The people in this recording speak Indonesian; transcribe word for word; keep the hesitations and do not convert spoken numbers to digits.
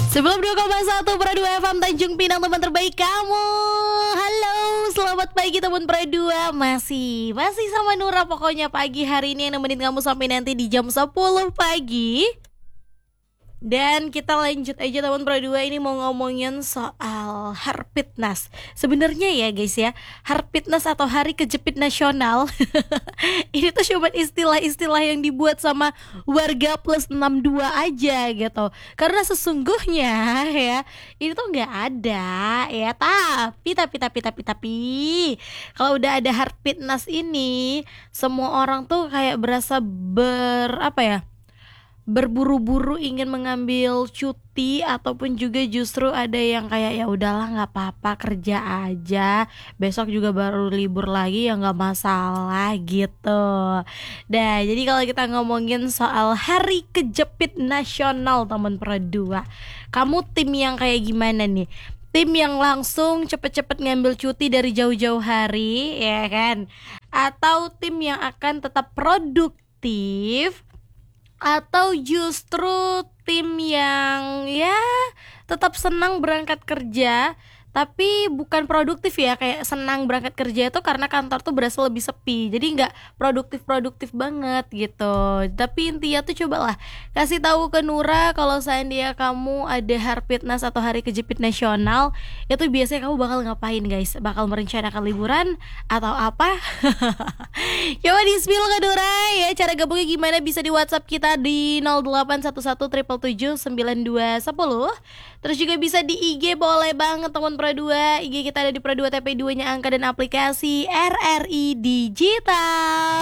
Sembilan puluh dua koma satu Pro dua F M Tanjung Pinang, teman terbaik kamu. Halo, selamat pagi teman Pro dua. Masih, masih sama Nura pokoknya pagi hari ini yang nemenin kamu sampai nanti di jam sepuluh pagi. Dan kita lanjut aja teman Pro dua, ini mau ngomongin soal Harpitnas. Sebenarnya ya guys ya, Harpitnas atau Hari Kejepit Nasional ini tuh cuma istilah-istilah yang dibuat sama warga plus enam dua aja gitu. Karena sesungguhnya ya, ini tuh nggak ada ya. Tapi, tapi, tapi, tapi, tapi kalau udah ada Harpitnas ini, semua orang tuh kayak berasa ber, apa ya, berburu-buru ingin mengambil cuti, ataupun juga justru ada yang kayak ya udahlah nggak apa-apa kerja aja, besok juga baru libur lagi ya nggak masalah gitu. Nah jadi kalau kita ngomongin soal Hari Kejepit Nasional teman Pro dua, kamu tim yang kayak gimana nih? Tim yang langsung cepet-cepet ngambil cuti dari jauh-jauh hari ya kan? Atau tim yang akan tetap produktif? Atau justru tim yang ya tetap senang berangkat kerja tapi bukan produktif ya, kayak senang berangkat kerja itu karena kantor tuh berasa lebih sepi, jadi nggak produktif-produktif banget gitu. Tapi intinya tuh cobalah kasih tahu ke Nura kalau seandainya kamu ada Harpitnas atau Hari Kejepit Nasional, itu biasanya kamu bakal ngapain guys? Bakal merencanakan liburan atau apa? Coba di spill ke Nura ya, cara gabungnya gimana, bisa di WhatsApp kita di nol delapan satu satu tujuh tujuh tujuh sembilan dua satu nol. Terus juga bisa di I G, boleh banget teman Pro dua. I G kita ada di Pro dua T P dua nya angka dan aplikasi R R I Digital.